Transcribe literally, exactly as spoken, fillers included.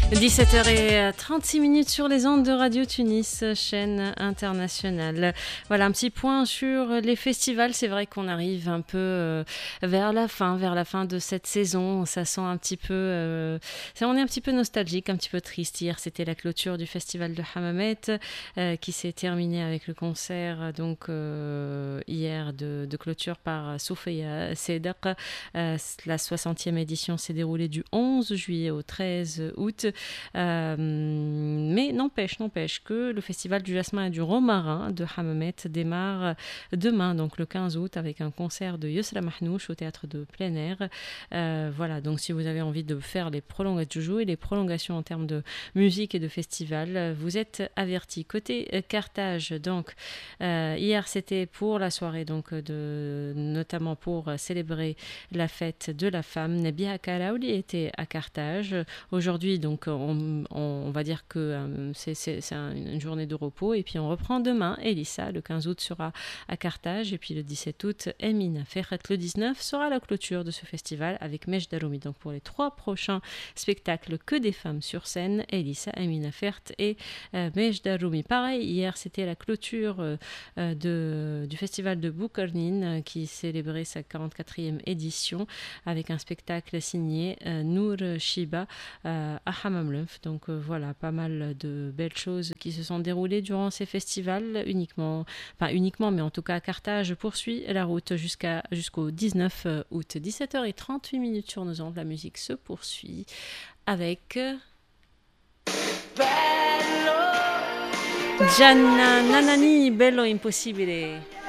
dix-sept heures trente-six minutes sur les ondes de Radio Tunis, chaîne internationale. Voilà un petit point sur les festivals. C'est vrai qu'on arrive un peu euh, vers la fin, vers la fin de cette saison. Ça sent un petit peu, euh, ça, on est un petit peu nostalgique, un petit peu triste. Hier, c'était la clôture du festival de Hammamet euh, qui s'est terminé avec le concert donc euh, hier de, de clôture par Soufia Sedaq. Euh, la soixantième édition s'est déroulée du onze juillet au treize août. Euh, mais n'empêche, n'empêche que le festival du jasmin et du romarin de Hammamet démarre demain, donc le quinze août, avec un concert de Yousra Mahnouch au théâtre de plein air. Euh, voilà, donc si vous avez envie de faire les prolongations et les prolongations en termes de musique et de festival, vous êtes avertis. Côté Carthage, donc euh, hier c'était pour la soirée, donc de, notamment pour célébrer la fête de la femme. Nabia Kalaouli était à Carthage. Aujourd'hui, donc on, on va dire que euh, c'est, c'est, c'est un, une journée de repos, et puis on reprend demain. Elissa, le quinze août, sera à Carthage, et puis le dix-sept août, Emina Ferret, le dix-neuf, sera la clôture de ce festival avec Mesh Daroumi. Donc pour les trois prochains spectacles, que des femmes sur scène, Elissa, Emina Ferret et euh, Mesh Daroumi. Pareil, hier c'était la clôture euh, de, du festival de Boukarnin euh, qui célébrait sa quarante-quatrième édition avec un spectacle signé euh, Nour Shiba euh, à Hammamlunf. Donc euh, voilà, pas mal de belles choses qui se sont déroulées durant ces festivals, uniquement, pas uniquement, mais en tout cas Carthage poursuit la route jusqu'à, jusqu'au dix-neuf août. dix-sept heures trente-huit minutes sur nos ondes, la musique se poursuit avec Gianna Nannani, Bello Impossibile.